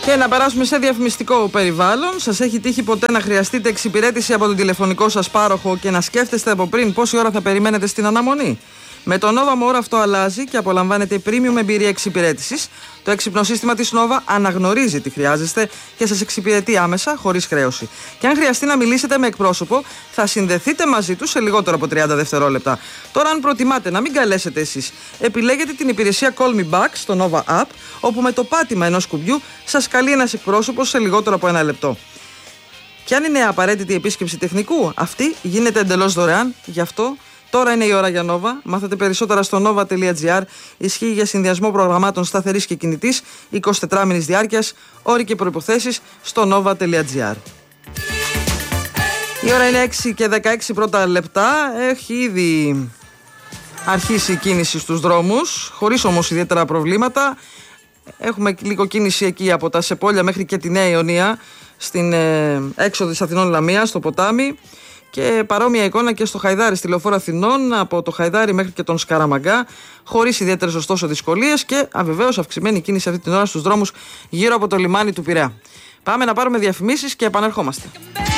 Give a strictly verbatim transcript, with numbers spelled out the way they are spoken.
Και να περάσουμε σε διαφημιστικό περιβάλλον. Σας έχει τύχει ποτέ να χρειαστείτε εξυπηρέτηση από τον τηλεφωνικό σας πάροχο και να σκέφτεστε από πριν πόση ώρα θα περιμένετε στην αναμονή? Με το Nova More αυτό αλλάζει και απολαμβάνετε premium εμπειρία εξυπηρέτησης. Το έξυπνο σύστημα της Nova αναγνωρίζει τι χρειάζεστε και σας εξυπηρετεί άμεσα, χωρίς χρέωση. Και αν χρειαστεί να μιλήσετε με εκπρόσωπο, θα συνδεθείτε μαζί του σε λιγότερο από τριάντα δευτερόλεπτα. Τώρα, αν προτιμάτε να μην καλέσετε εσείς, επιλέγετε την υπηρεσία Call Me Back στο Nova App, όπου με το πάτημα ενός κουμπιού σας καλεί ένας εκπρόσωπος σε λιγότερο από ένα λεπτό. Και αν είναι απαραίτητη επίσκεψη τεχνικού, αυτή γίνεται εντελώς δωρεάν, γι' αυτό. Τώρα είναι η ώρα για Nova. Μάθετε περισσότερα στο nova τελεία gr. Ισχύει για συνδυασμό προγραμμάτων σταθερής και κινητής εικοσιτετράμινης διάρκειας. Όροι και προϋποθέσεις στο nova τελεία gr. Η ώρα είναι έξι και δεκαέξι πρώτα λεπτά. Έχει ήδη αρχίσει η κίνηση στους δρόμους, χωρίς όμως ιδιαίτερα προβλήματα. Έχουμε λίγο κίνηση εκεί από τα Σεπόλια μέχρι και τη Νέα Ιωνία, στην ε, έξοδο της Αθηνών Λαμία, στο ποτάμι. Και παρόμοια εικόνα και στο Χαϊδάρι, στη Λεωφόρο Αθηνών, από το Χαϊδάρι μέχρι και τον Σκαραμαγκά, χωρίς ιδιαίτερες ωστόσο δυσκολίες και αβεβαίως αυξημένη κίνηση αυτή την ώρα στους δρόμους γύρω από το λιμάνι του Πειραιά. Πάμε να πάρουμε διαφημίσεις και επανερχόμαστε.